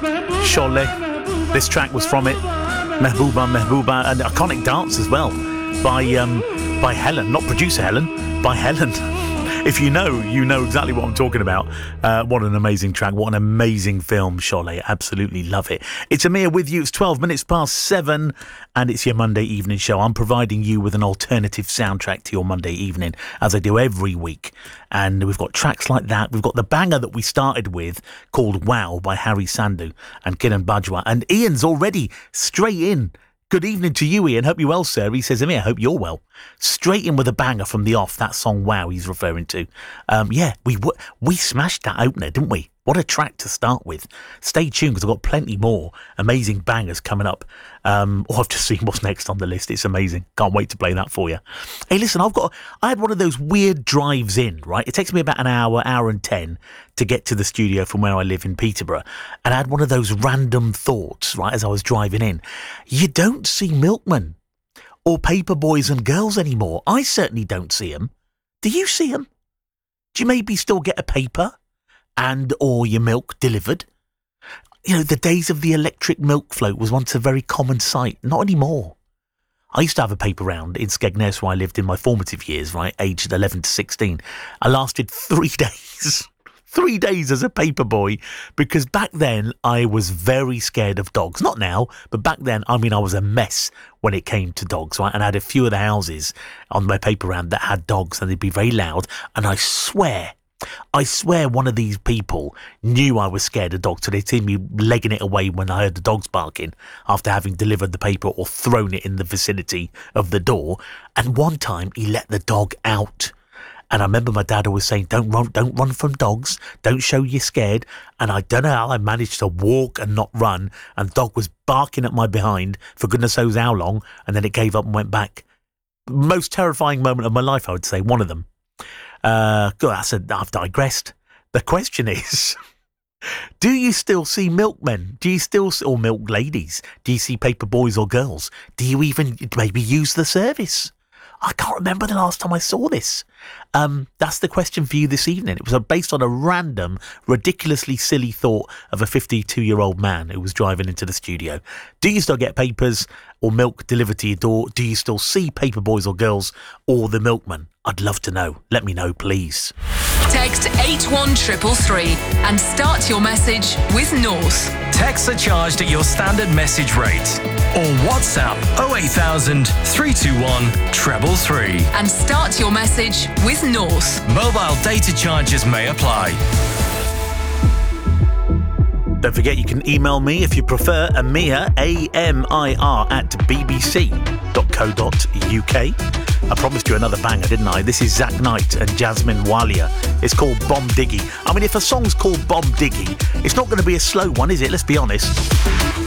Sholay. This track was from it. Mehbooba, Mehbooba, and iconic dance as well by Helen, not producer Helen, by Helen. If you know exactly what I'm talking about. What an amazing track. What an amazing film, Sholay. Absolutely love it. It's Amir with you. It's 12 minutes past 7 and it's your Monday evening show. I'm providing you with an alternative soundtrack to your Monday evening, as I do every week. And we've got tracks like that. We've got the banger that we started with called Wow by Harry Sandhu and Kiran Bajwa. And Ian's already straight in. Good evening to you, Ian. Hope you're well, sir. He says, Amir, hope you're well. Straight in with a banger from the off, that song Wow he's referring to. We smashed that opener, didn't we? What a track to start with. Stay tuned because I've got plenty more amazing bangers coming up. I've just seen what's next on the list. It's amazing. Can't wait to play that for you. Hey, listen, I had one of those weird drives in, right? It takes me about an hour and 10 to get to the studio from where I live in Peterborough. And I had one of those random thoughts, right, as I was driving in. You don't see milkmen or paper boys and girls anymore. I certainly don't see them. Do you see them? Do you maybe still get a paper and or your milk delivered? You know, the days of the electric milk float was once a very common sight. Not anymore. I used to have a paper round in Skegness where I lived in my formative years, right, aged 11 to 16. I lasted 3 days. 3 days as a paper boy, because back then I was very scared of dogs. Not now, but back then, I was a mess when it came to dogs, right? And I had a few of the houses on my paper round that had dogs and they'd be very loud. And I swear one of these people knew I was scared of dogs, so they'd seen me legging it away when I heard the dogs barking after having delivered the paper or thrown it in the vicinity of the door. And one time he let the dog out. And I remember my dad always saying, don't run from dogs. Don't show you're scared. And I don't know how I managed to walk and not run. And the dog was barking at my behind for goodness knows how long. And then it gave up and went back. Most terrifying moment of my life, I would say. One of them. I've digressed. The question is, do you still see milkmen? Or milk ladies? Do you see paper boys or girls? Do you even maybe use the service? I can't remember the last time I saw this. That's the question for you this evening. It was based on a random, ridiculously silly thought of a 52-year-old man who was driving into the studio. Do you still get papers or milk delivered to your door? Do you still see paper boys or girls or the milkman? I'd love to know. Let me know, please. Text 81333 and start your message with North. Texts are charged at your standard message rate. Or WhatsApp 08000 321 333. And start your message with North. Mobile data charges may apply. Don't forget you can email me if you prefer, Amir, AMIR, at bbc.co.uk. I promised you another banger, didn't I? This is Zach Knight and Jasmine Walia. It's called Bomb Diggy. If a song's called Bomb Diggy, it's not going to be a slow one, is it? Let's be honest.